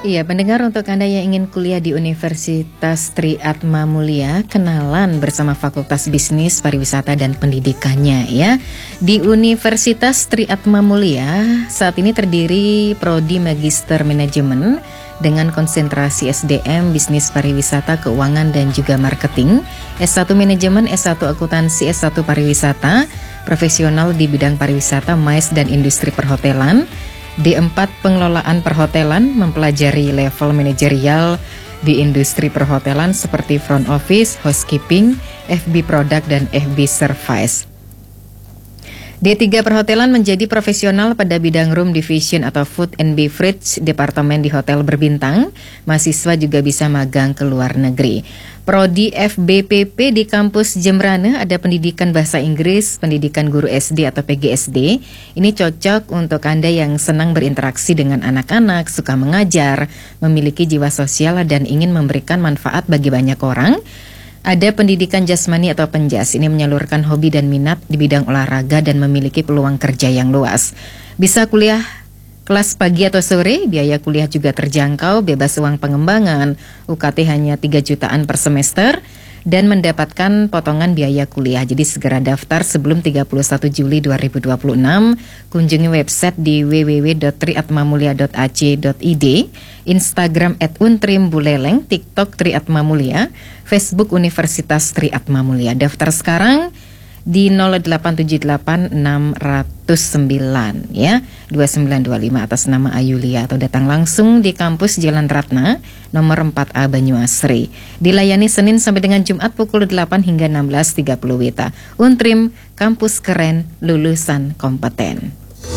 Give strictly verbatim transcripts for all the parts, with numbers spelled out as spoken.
Iya, pendengar, untuk Anda yang ingin kuliah di Universitas Tri Atma Mulia, kenalan bersama Fakultas Bisnis, Pariwisata dan Pendidikannya ya. Di Universitas Tri Atma Mulia saat ini terdiri Prodi Magister Manajemen dengan konsentrasi S D M, Bisnis Pariwisata, Keuangan dan juga Marketing, S satu Manajemen, S satu Akuntansi, S satu Pariwisata, profesional di bidang pariwisata, mais dan industri perhotelan. D empat Pengelolaan Perhotelan, mempelajari level manajerial di industri perhotelan seperti front office, housekeeping, F B product dan F B service. D tiga Perhotelan, menjadi profesional pada bidang room division atau food and beverage, departemen di hotel berbintang. Mahasiswa juga bisa magang ke luar negeri. Prodi F B P P di kampus Jembrane ada pendidikan bahasa Inggris, pendidikan guru S D atau P G S D. Ini cocok untuk Anda yang senang berinteraksi dengan anak-anak, suka mengajar, memiliki jiwa sosial dan ingin memberikan manfaat bagi banyak orang. Ada pendidikan jasmani atau penjas, ini menyalurkan hobi dan minat di bidang olahraga dan memiliki peluang kerja yang luas. Bisa kuliah kelas pagi atau sore, biaya kuliah juga terjangkau, bebas uang pengembangan, U K T hanya tiga jutaan per semester, dan mendapatkan potongan biaya kuliah. Jadi segera daftar sebelum tiga puluh satu Juli dua ribu dua puluh enam. Kunjungi website di w w w dot triatmamulia dot a c dot i d, Instagram at untrimbuleleng, TikTok Triatmamulia, Facebook Universitas Triatmamulia. Daftar sekarang di nol delapan tujuh delapan enam nol sembilan ya dua sembilan dua lima atas nama Ayulia, atau datang langsung di kampus Jalan Ratna nomor empat A Banyuasri. Dilayani Senin sampai dengan Jumat pukul delapan hingga enam belas tiga puluh W I T A. Untrim, kampus keren, lulusan kompeten.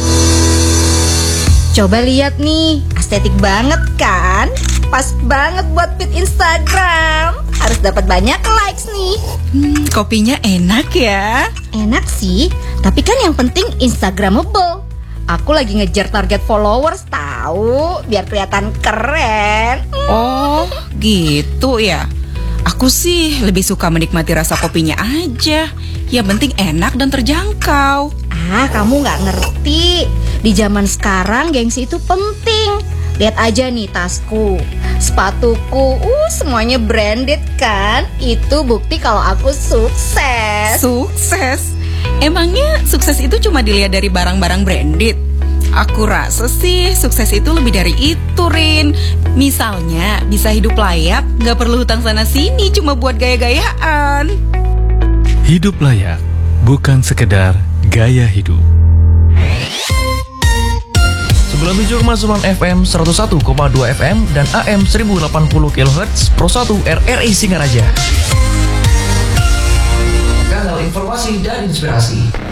Coba lihat nih, estetik banget kan? Pas banget buat feed Instagram. Harus dapat banyak likes nih. Hmm, kopinya enak ya. Enak sih, tapi kan yang penting Instagramable. Aku lagi ngejar target followers tahu, biar kelihatan keren. Oh, gitu ya. Aku sih lebih suka menikmati rasa kopinya aja. Yang penting enak dan terjangkau. Ah, kamu nggak ngerti. Di zaman sekarang gengsi itu penting. Lihat aja nih tasku, sepatuku, uh semuanya branded kan? Itu bukti kalau aku sukses. Sukses? Emangnya sukses itu cuma dilihat dari barang-barang branded? Aku rasa sih sukses itu lebih dari itu, Rin. Misalnya bisa hidup layak, gak perlu hutang sana sini cuma buat gaya-gayaan. Hidup layak, bukan sekedar gaya hidup. sembilan puluh tujuh koma sembilan F M, seratus satu koma dua F M, dan A M seribu delapan puluh kilohertz Pro satu R R I Singaraja. Kanal informasi dan inspirasi.